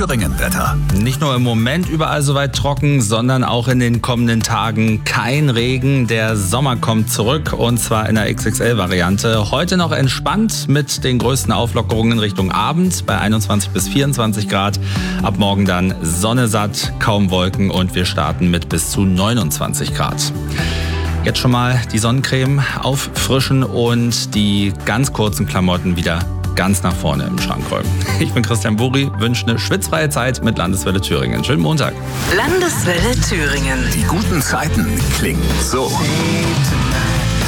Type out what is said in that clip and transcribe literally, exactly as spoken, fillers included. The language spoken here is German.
Thüringen-Wetter. Nicht nur im Moment überall soweit trocken, sondern auch in den kommenden Tagen kein Regen. Der Sommer kommt zurück und zwar in der X X L-Variante. Heute noch entspannt mit den größten Auflockerungen Richtung Abend bei einundzwanzig bis vierundzwanzig Grad. Ab morgen dann Sonne satt, kaum Wolken und wir starten mit bis zu neunundzwanzig Grad. Jetzt schon mal die Sonnencreme auffrischen und die ganz kurzen Klamotten wieder ganz nach vorne im Schrank räumen. Ich bin Christian Buri, wünsche eine schwitzfreie Zeit mit Landeswelle Thüringen. Schönen Montag. Landeswelle Thüringen. Die guten Zeiten klingen so.